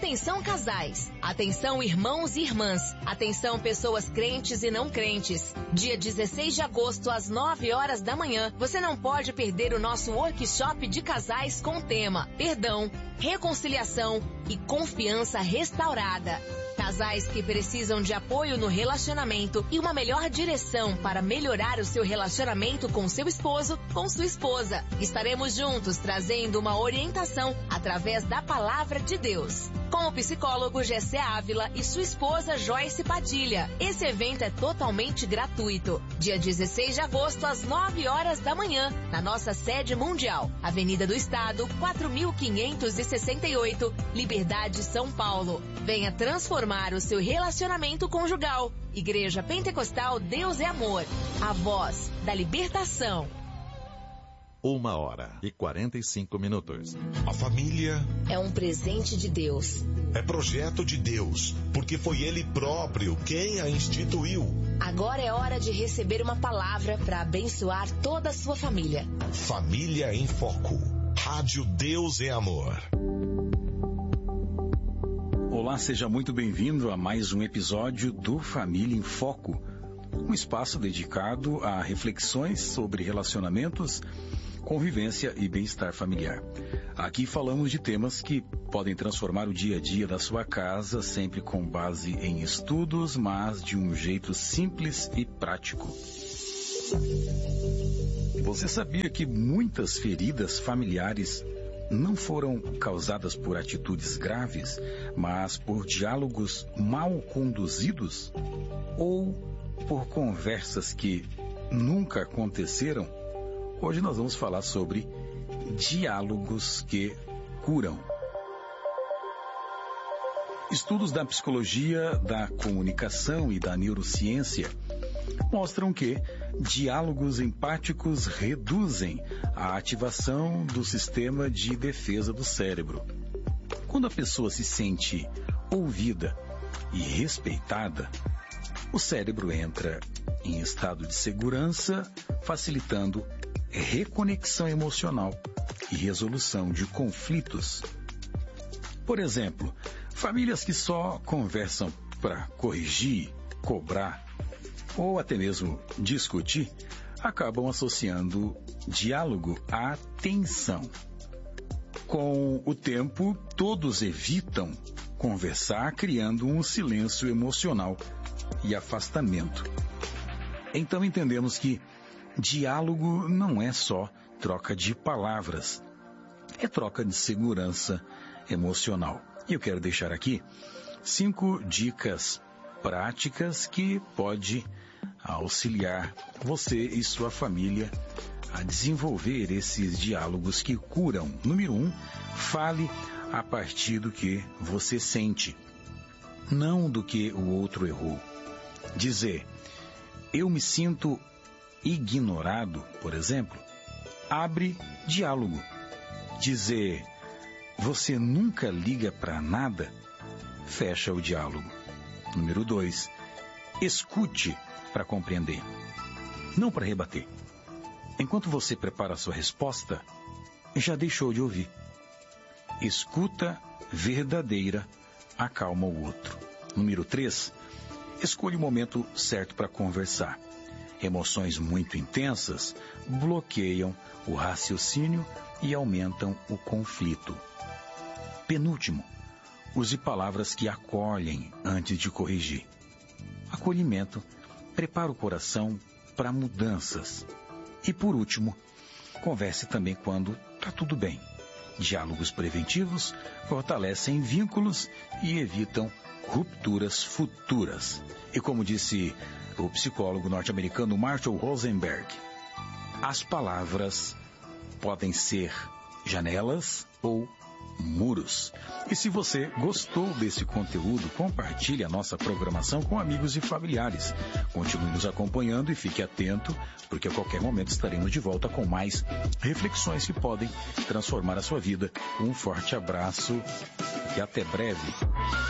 Atenção casais, atenção irmãos e irmãs, atenção pessoas crentes e não crentes. Dia 16 de agosto às 9 horas da manhã, você não pode perder o nosso workshop de casais com o tema Perdão, Reconciliação e Confiança Restaurada. Casais que precisam de apoio no relacionamento e uma melhor direção para melhorar o seu relacionamento com seu esposo, com sua esposa. Estaremos juntos trazendo uma orientação através da palavra de Deus. Com o psicólogo Gessé Ávila e sua esposa Joyce Padilha. Esse evento é totalmente gratuito. Dia 16 de agosto às 9 horas da manhã, na nossa sede mundial. Avenida do Estado, 4568, Liberdade, São Paulo. Venha transformar o seu relacionamento conjugal. Igreja Pentecostal Deus é Amor. A voz da libertação. 1h45. A família é um presente de Deus. É projeto de Deus, porque foi Ele próprio quem a instituiu. Agora é hora de receber uma palavra para abençoar toda a sua família. Família em Foco. Rádio Deus é Amor. Olá, seja muito bem-vindo a mais um episódio do Família em Foco, um espaço dedicado a reflexões sobre relacionamentos, convivência e bem-estar familiar. Aqui falamos de temas que podem transformar o dia a dia da sua casa, sempre com base em estudos, mas de um jeito simples e prático. Você sabia que muitas feridas familiares não foram causadas por atitudes graves, mas por diálogos mal conduzidos ou por conversas que nunca aconteceram? Hoje nós vamos falar sobre diálogos que curam. Estudos da psicologia, da comunicação e da neurociência mostram que diálogos empáticos reduzem a ativação do sistema de defesa do cérebro. Quando a pessoa se sente ouvida e respeitada, o cérebro entra em estado de segurança, facilitando reconexão emocional e resolução de conflitos. Por exemplo, famílias que só conversam para corrigir, cobrar ou até mesmo discutir, acabam associando diálogo à tensão. Com o tempo, todos evitam conversar, criando um silêncio emocional e afastamento. Então entendemos que diálogo não é só troca de palavras, é troca de segurança emocional. E eu quero deixar aqui 5 dicas práticas que pode auxiliar você e sua família a desenvolver esses diálogos que curam. Número 1, fale a partir do que você sente, não do que o outro errou. Dizer, eu me sinto ignorado, por exemplo, abre diálogo. Dizer, você nunca liga para nada, fecha o diálogo. Número 2, escute para compreender, não para rebater. Enquanto você prepara a sua resposta, já deixou de ouvir. Escuta verdadeira acalma o outro. Número 3, escolha o momento certo para conversar. Emoções muito intensas bloqueiam o raciocínio e aumentam o conflito. Penúltimo, use palavras que acolhem antes de corrigir. Acolhimento prepara o coração para mudanças. E por último, converse também quando está tudo bem. Diálogos preventivos fortalecem vínculos e evitam rupturas futuras. E como disse o psicólogo norte-americano Marshall Rosenberg, as palavras podem ser janelas ou muros. E se você gostou desse conteúdo, compartilhe a nossa programação com amigos e familiares. Continue nos acompanhando e fique atento, porque a qualquer momento estaremos de volta com mais reflexões que podem transformar a sua vida. Um forte abraço e até breve.